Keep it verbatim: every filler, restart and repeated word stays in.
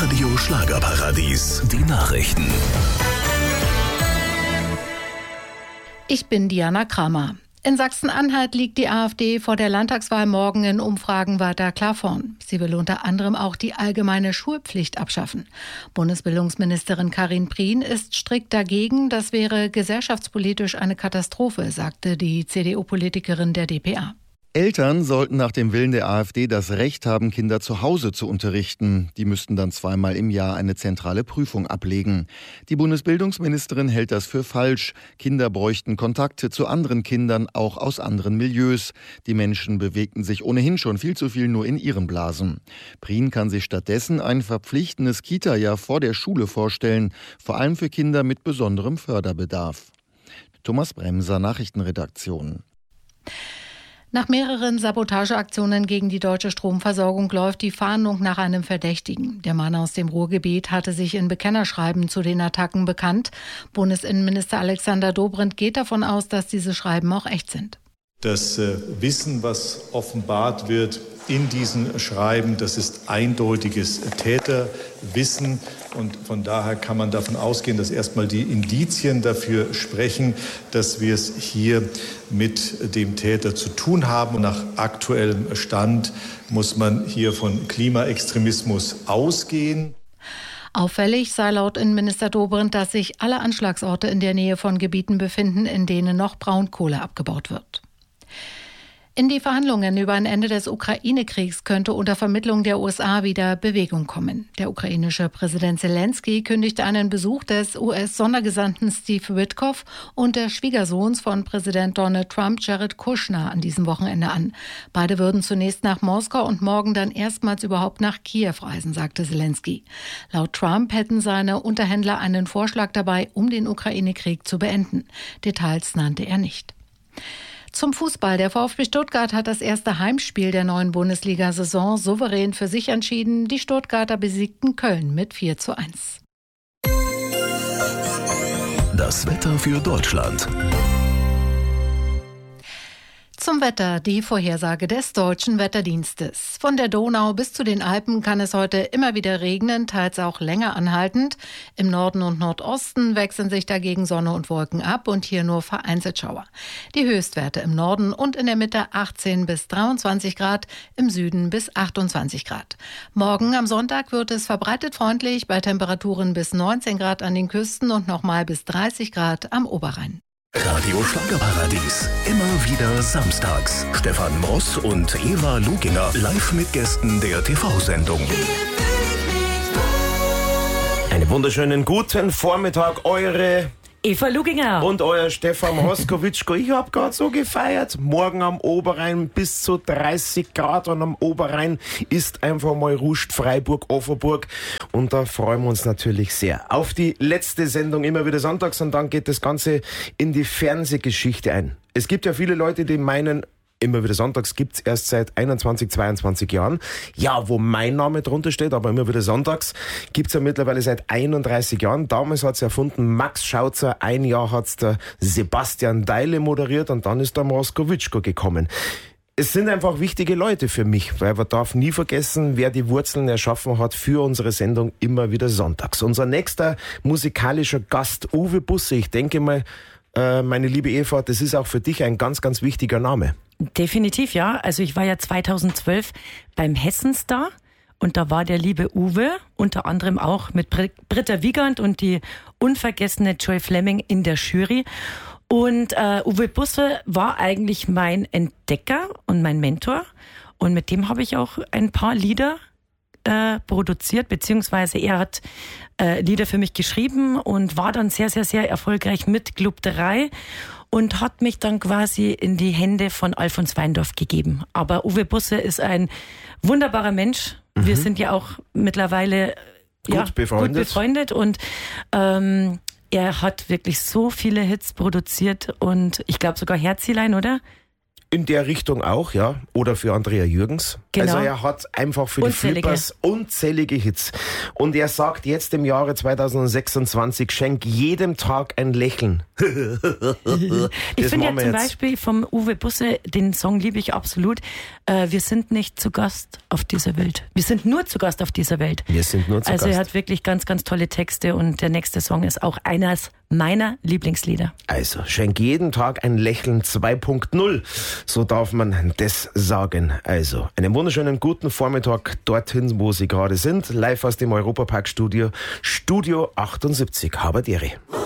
Radio Schlagerparadies. Die Nachrichten. Ich bin Diana Kramer. In Sachsen-Anhalt liegt die AfD vor der Landtagswahl morgen in Umfragen weiter klar vorn. Sie will unter anderem auch die allgemeine Schulpflicht abschaffen. Bundesbildungsministerin Karin Prien ist strikt dagegen. Das wäre gesellschaftspolitisch eine Katastrophe, sagte die C D U-Politikerin der D P A. Eltern sollten nach dem Willen der AfD das Recht haben, Kinder zu Hause zu unterrichten. Die müssten dann zweimal im Jahr eine zentrale Prüfung ablegen. Die Bundesbildungsministerin hält das für falsch. Kinder bräuchten Kontakte zu anderen Kindern, auch aus anderen Milieus. Die Menschen bewegten sich ohnehin schon viel zu viel nur in ihren Blasen. Prien kann sich stattdessen ein verpflichtendes Kita-Jahr vor der Schule vorstellen, vor allem für Kinder mit besonderem Förderbedarf. Thomas Bremser, Nachrichtenredaktion. Nach mehreren Sabotageaktionen gegen die deutsche Stromversorgung läuft die Fahndung nach einem Verdächtigen. Der Mann aus dem Ruhrgebiet hatte sich in Bekennerschreiben zu den Attacken bekannt. Bundesinnenminister Alexander Dobrindt geht davon aus, dass diese Schreiben auch echt sind. Das äh, Wissen, was offenbart wird in diesen Schreiben, das ist eindeutiges Täterwissen. Und von daher kann man davon ausgehen, dass erstmal die Indizien dafür sprechen, dass wir es hier mit dem Täter zu tun haben. Und nach aktuellem Stand muss man hier von Klimaextremismus ausgehen. Auffällig sei laut Innenminister Dobrindt, dass sich alle Anschlagsorte in der Nähe von Gebieten befinden, in denen noch Braunkohle abgebaut wird. In die Verhandlungen über ein Ende des Ukraine-Kriegs könnte unter Vermittlung der U S A wieder Bewegung kommen. Der ukrainische Präsident Zelensky kündigte einen Besuch des U S-Sondergesandten Steve Witkoff und des Schwiegersohns von Präsident Donald Trump, Jared Kushner, an diesem Wochenende an. Beide würden zunächst nach Moskau und morgen dann erstmals überhaupt nach Kiew reisen, sagte Zelensky. Laut Trump hätten seine Unterhändler einen Vorschlag dabei, um den Ukraine-Krieg zu beenden. Details nannte er nicht. Zum Fußball. Der VfB Stuttgart hat das erste Heimspiel der neuen Bundesliga-Saison souverän für sich entschieden. Die Stuttgarter besiegten Köln mit vier zu eins. Das Wetter für Deutschland. Zum Wetter die Vorhersage des Deutschen Wetterdienstes. Von der Donau bis zu den Alpen kann es heute immer wieder regnen, teils auch länger anhaltend. Im Norden und Nordosten wechseln sich dagegen Sonne und Wolken ab und hier nur vereinzelt Schauer. Die Höchstwerte im Norden und in der Mitte achtzehn bis dreiundzwanzig Grad, im Süden bis achtundzwanzig Grad. Morgen am Sonntag wird es verbreitet freundlich bei Temperaturen bis neunzehn Grad an den Küsten und nochmal bis dreißig Grad am Oberrhein. Radio Schlagerparadies. Immer wieder samstags. Stefan Moss und Eva Luginger live mit Gästen der T V-Sendung. Einen wunderschönen guten Vormittag, eure Eva Luginger und euer Stefan Moskowitschko. Ich hab gerade so gefeiert. Morgen am Oberrhein bis zu dreißig Grad und am Oberrhein ist einfach mal Rust, Freiburg, Offenburg. Und da freuen wir uns natürlich sehr auf die letzte Sendung, immer wieder sonntags, und dann geht das Ganze in die Fernsehgeschichte ein. Es gibt ja viele Leute, die meinen, immer wieder sonntags gibt's erst seit einundzwanzig, zweiundzwanzig Jahren. Ja, wo mein Name drunter steht, aber immer wieder sonntags gibt's ja mittlerweile seit einunddreißig Jahren. Damals hat's erfunden Max Schautzer, ein Jahr hat's der Sebastian Deile moderiert und dann ist der Moskowitschko gekommen. Es sind einfach wichtige Leute für mich, weil man darf nie vergessen, wer die Wurzeln erschaffen hat für unsere Sendung immer wieder sonntags. Unser nächster musikalischer Gast, Uwe Busse. Ich denke mal, äh, meine liebe Eva, das ist auch für dich ein ganz, ganz wichtiger Name. Definitiv, ja. Also ich war ja zweitausendzwölf beim Hessenstar und da war der liebe Uwe unter anderem auch mit Br- Britta Wiegand und die unvergessene Joy Fleming in der Jury. Und äh, Uwe Busse war eigentlich mein Entdecker und mein Mentor. Und mit dem habe ich auch ein paar Lieder äh, produziert, beziehungsweise er hat äh, Lieder für mich geschrieben und war dann sehr, sehr, sehr erfolgreich mit Club drei und hat mich dann quasi in die Hände von Alfons Weindorf gegeben. Aber Uwe Busse ist ein wunderbarer Mensch. Mhm. Wir sind ja auch mittlerweile gut, ja, befreundet. gut befreundet und ähm, er hat wirklich so viele Hits produziert und ich glaube sogar Herzilein, oder? In der Richtung auch, ja. Oder für Andrea Jürgens. Genau. Also er hat einfach für Unzählige. die Flippers unzählige Hits. Und er sagt jetzt im Jahre zweitausendsechsundzwanzig, schenk jedem Tag ein Lächeln. Ich finde ja zum jetzt. Beispiel vom Uwe Busse, den Song liebe ich absolut, äh, wir sind nicht zu Gast auf dieser Welt. Wir sind nur zu Gast auf dieser Welt. Wir sind nur zu also Gast. Er hat wirklich ganz, ganz tolle Texte und der nächste Song ist auch eines meiner Lieblingslieder. Also, schenk jeden Tag ein Lächeln zwei Punkt null. So darf man das sagen. Also, einen wunderschönen guten Vormittag dorthin, wo Sie gerade sind. Live aus dem Europapark-Studio, Studio achtundsiebzig. Haberdere.